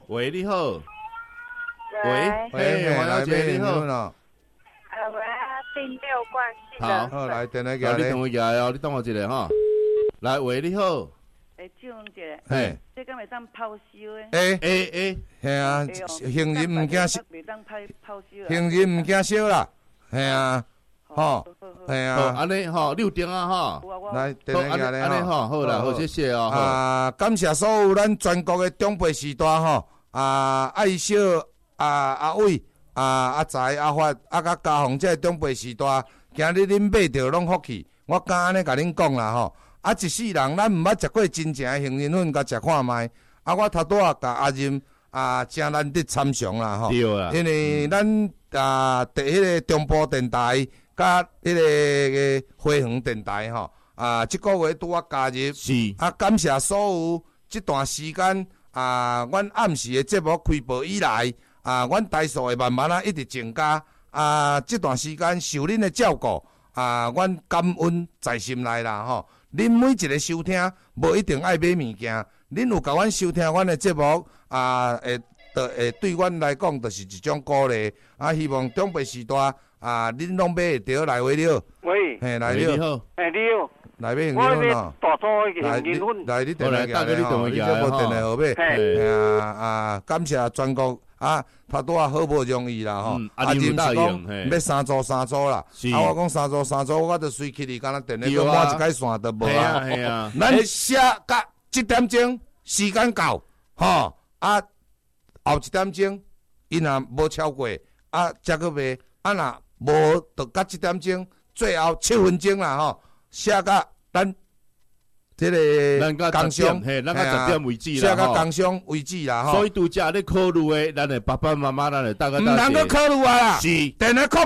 喂，你好。 喂， 黄小姐你好。 我订6罐新的。 好，来电话你给等我下来哦，你等我一下哈。来，喂，你好。 请问一下， 嘿， 这敢会当抛收的？ 嘿啊，行人唔惊烧， 袂当抛收啦。 行人唔惊烧啦，嘿啊，吼，嘿好， 啊， 安尼吼，6点啊哈。 来电话给安尼吼，好啦，好，谢谢哦。 啊，感谢所有咱全国的长辈时代吼，爱小阿伟、阿财、阿发、甲家宏这长辈时代，今日恁买着拢福气，我敢安尼甲恁讲啦吼。一世人咱毋捌食过真正的杏仁粉，甲食看卖。我头拄仔甲阿任真难得参详啦吼。 对啦。 因为咱伫迄个中部电台甲迄个花园电台吼，即个月拄仔加入。 是。 感谢所有即段时间阮暗时的节目开播以来，阮台数会慢慢一直增加。即段时间受恁的照顾，阮感恩在心内啦吼。恁每一个收听，无一定爱买物件，恁有甲阮收听阮的节目，会对阮来讲，就是一种鼓励。希望长辈时代，恁拢买会着来话了。 喂， 嘿，来了。 你好。 你好。 来买杏仁粉哦。 大粗的杏仁粉。 来，你电话来吼，你这无电话号码。嘿感谢全国头拄仔好无容易啦吼。任是讲要3组啦。我讲3组，我就随去你，敢若电话搁满一解线都无啊。咱写甲7点钟时间到，吼后1点钟，伊若无超过，才搁卖。若无，就到7点钟，最后7分钟啦吼。写到咱这个工商， 嘿，咱到10点为止啦， 写到工商为止啦， 所以拄则咧考虑的，咱的爸爸妈妈，咱的大家。 唔通去考虑啊啦， 是。 电话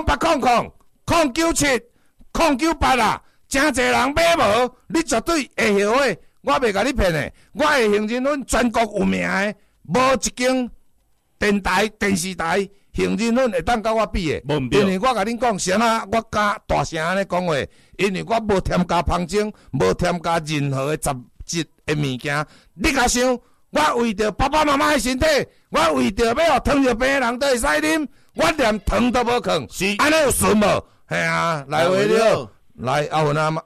0800-097-098啦，真侪人买无，你绝对会后悔。我袂甲你骗的，我的杏仁粉全国有名的，无一间电台、电视台。杏仁粉会当甲我比的，因为我甲恁讲，谁啊？我敢大声安尼讲话，因为我无添加香精，无添加任何的杂质的物件。你甲想，我为着爸爸妈妈的身体，我为着要互糖尿病的人都会使啉，我连糖都无放，安尼有顺无？嘿啊，来话了，来阿文阿妈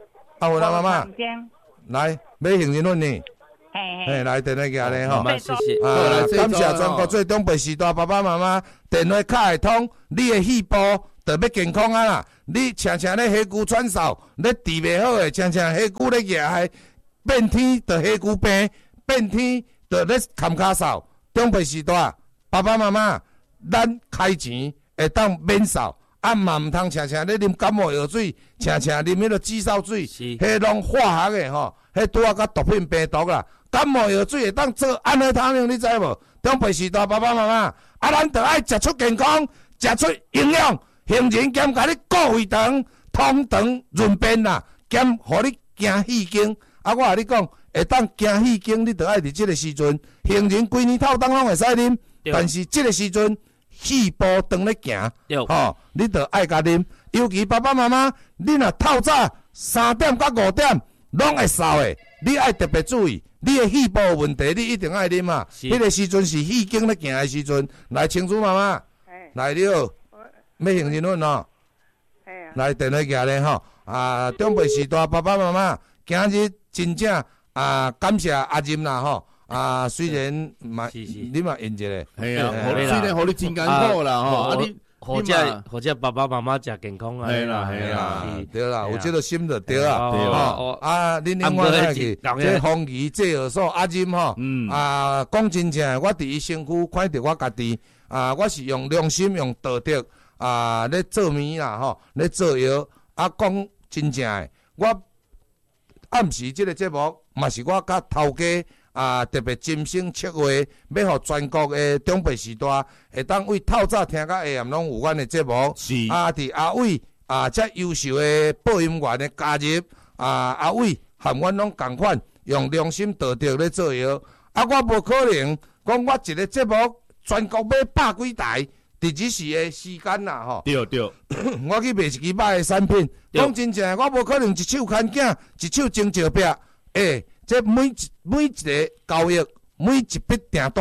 来买杏仁粉呢。嘿，来电话给你吼， 谢谢。 感谢全国最长辈时代爸爸妈妈，电话卡会通，你的细胞就要健康啊啦！你常常咧血骨喘嗽，咧治袂好的，常常血骨咧压害，变天就血骨病，变天就咧坎骹嗽。长辈时代爸爸妈妈，咱开钱会当免扫，嘛唔通常常咧啉感冒药水，常常啉迄个止嗽水，迄拢化学的吼，迄拄啊甲毒品病毒啦。感冒药水会当做安乐汤用，你知无？长辈时代爸爸妈妈，咱着爱食出健康，食出营养，杏仁兼甲你固胃肠、通肠、润便啦，兼互你行气经。我甲你讲，会当行气经，你着爱伫即个时阵，杏仁规年透当拢会使啉，但是即个时阵细胞当咧行，你着爱甲啉。尤其爸爸妈妈，你若透早3点到5点拢会扫的，你爱特别注意。你的细胞有问题，你一定爱啉啊！迄个时阵是气经咧行的时阵，来清楚妈妈，来了，要杏仁粉哦，来电话寄咧吼，长辈时代爸爸妈妈，今日真正感谢阿任啦吼，虽然你嘛应一个， 系啊，虽然互你真艰苦啦吼，你。 或者爸爸妈妈食健康啊， 系啦， 对啦，有这个心就对啦，恁另外来去，这风雨这何所阿任吼，讲真正，我伫伊身躯看到我家己，我是用良心、用道德咧做面啦吼，咧做药，讲真正的，我暗时这个节目嘛是我甲头家。特别精心策划，要互全国的长辈时代会当为透早听到下暗拢有阮的节目。是伫阿伟遮优秀的播音员的加入，阿伟和阮拢共款，用良心道德咧做药。我无可能讲我一个节目全国买100几台，伫一时的时间啦吼。 对， 我去卖一支歹的产品，讲真正，我无可能一手牵囝，一手争石壁，这每一个交易，每一笔订单，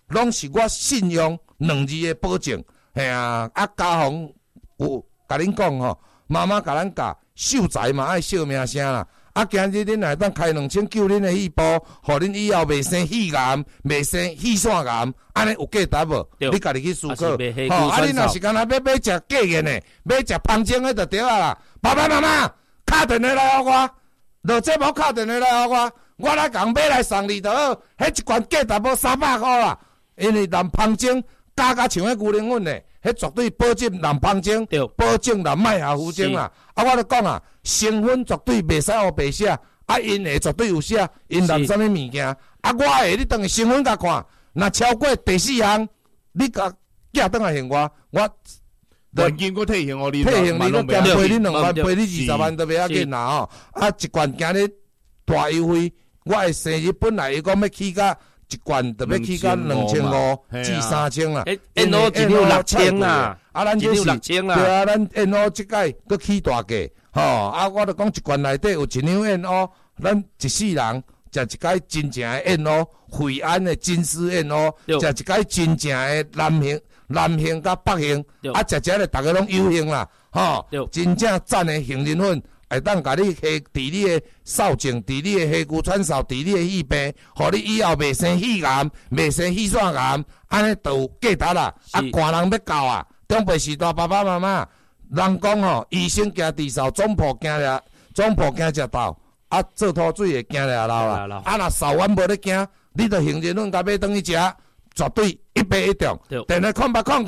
拢是我信用2字的保证。嘿啊，家访有甲恁讲吼，妈妈甲咱教，秀才嘛爱惜名声啦。今日恁来当开2000救恁的细胞，互恁以后袂生肺癌，袂生肺腺癌，安尼有价值无？你家己去思考。恁若是干那要食假的呢，要食芳精的就对啊啦。爸爸妈妈，敲电话来互我，落节目敲电话来互我来共买来送你就好。迄一罐价值要300块啦，因为蓝芳精加像迄牛奶粉呢。迄绝对保证蓝芳精，保证蓝麦芽糊精啦。我就讲啊，成分绝对袂使互白写，因会绝对有写，因蓝啥物物件。我会你当去成分甲看，若超过第4项，你甲寄倒来还我现金我退现互你， 退现你，我兼赔你2万，赔你20万都袂要紧啦吼。一罐今日大优惠，我的生日本来伊讲要起价。一罐特别起到2500至3000啦 ，NO 一溜6000啦， 咱这是 6000啦， 对啊，咱 NO 即届佫起大价，吼，我著讲一罐内底有1两 NO， 咱一世人食一届真正的 NO， 惠安的金丝 NO， 食一届真正的南杏甲北杏，食咧大家拢有杏啦，吼，真正赞的杏仁粉。会当甲你治你的扫症，治你的哮喘嗽，治你的肺病，互你以后袂生肺癌，袂生肺腺癌，安尼就有价值啦。寒人要到啊，中辈时代爸爸妈妈，人讲吼，医生行地扫，总铺行食豆，做土水会行了老啦。若扫完无咧行，你着杏仁粉甲买转去食，绝对一杯一中。电话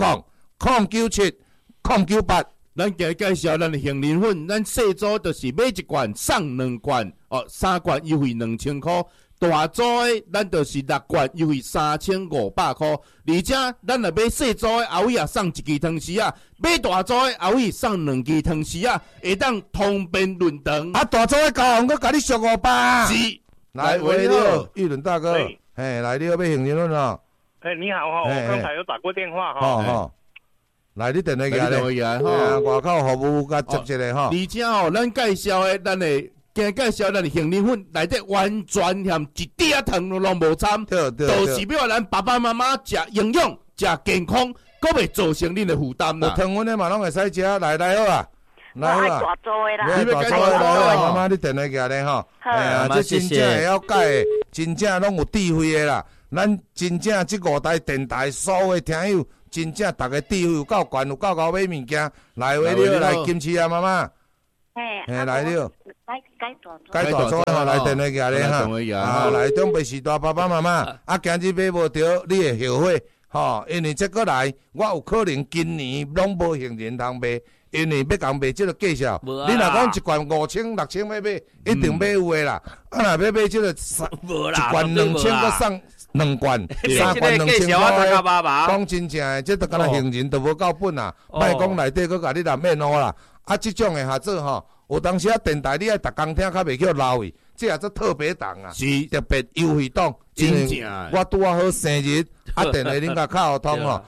0800097098。 咱今日介绍咱的杏仁粉，咱细组就是买1罐送2罐，3罐优惠2000块，大组的咱就是6罐优惠3500块，而且咱若买细组的后尾也送1支汤匙啊，买大组的后尾送2支汤匙啊，会当通便论长。 大组的交行，佮甲你俗500。 是， 来，喂，你好，玉伦大哥，来，你要买杏仁粉哦。 你好哈，我刚才有打过电话哈。来，你电话来咧，外口服务甲接一个吼。 而且咱介绍的，咱介绍咱的杏仁粉内底完全连一点糖拢无掺，就是要咱爸爸妈妈食营养、食健康，阁袂造成恁的负担啦。 有糖分的嘛，拢会使食，来好啊，来好啊。 大做的啦， 你要大做的来，妈妈你电话来咧吼。这真正会晓改的，真正拢有智慧的啦。咱真正这5台电台所有的听友。真正大家智慧有够悬，有够高买物件，来喂了，来金翅啊，妈妈。来了。改大组吼，来电话寄咧哈。来中辈时代爸爸妈妈，今日买无着，你会后悔吼，因为这过来，我有可能今年拢无杏仁通卖，因为要共卖这个介绍。你若讲一罐5000、6000要买，一定买有的啦。若要买这个一罐2000个送。2罐，3罐2000块。讲真正的，这都敢若杏仁都无够本啊！莫讲内底佫甲你蓝面糊啦。这种的合作吼，有当时电台你爱逐工听，较袂叫老去。这也做特别档啊，特别优惠档。 真正， 我拄啊好生日，电话恁甲敲通吼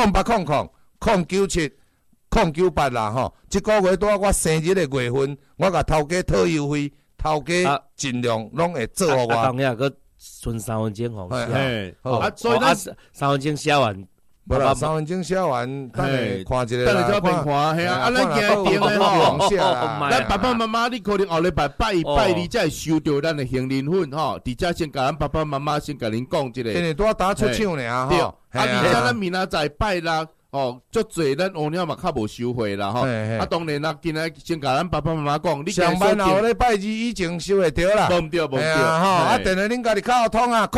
，0800097098啦吼。这个月拄啊我生日的月份，我甲头家讨优惠，头家尽量拢会做互我。 剩3分钟吼， 所以咱 3分钟写完， 无啦，3分钟写完，等下看一个啦， 看，嘿啊，咱今日定的吼，咱爸爸妈妈，你可能后礼拜拜2才会收到咱的杏仁粉吼，伫遮先甲咱爸爸妈妈先甲恁讲一个， 因为拄打出厂尔吼， 而且咱明仔载拜6。足侪咱乌鸟嘛较无收回啦吼，当然啦，今仔先甲咱爸爸妈妈讲，你上班后礼拜2以前收会着啦， 无对， 电话恁家己敲通啊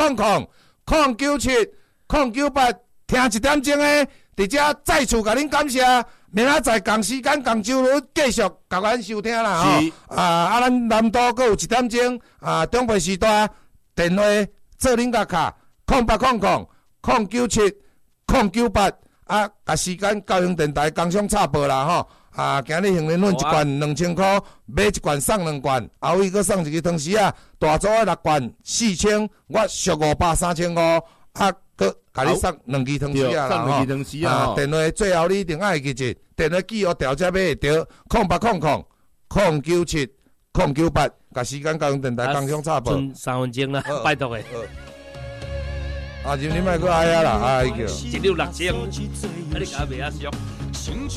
，0800097098，听1点钟诶，伫遮再次甲恁感谢，明仔载同时间同周日继续甲咱收听啦吼，咱南都阁有1点钟中辈时代电话做恁甲卡，0800097098。甲时间高雄电台工商插播啦吼，今日杏仁粉1罐2000块，买1罐送2罐，后尾阁送1个汤匙啊，大组的6罐4000，我俗500、3500，阁甲你送2支汤匙啊啦吼，电话最后你一定爱记住，电话记号调才买会着，0800097098，甲时间高雄电台工商插播， 剩3分钟啦，拜托诶。 啊，就你莫去哀啊啦，哀叫。 1660，啊你甲袂晓俗。